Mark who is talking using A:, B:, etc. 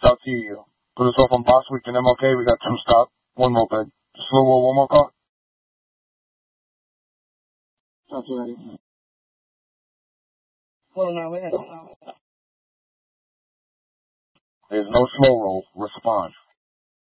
A: South TU. Put us off on Boswick and MLK. We got 2 stop. 1 moped. Slow roll, 1 more car.
B: That's ready. Well, now,
A: There's no slow roll. Respond.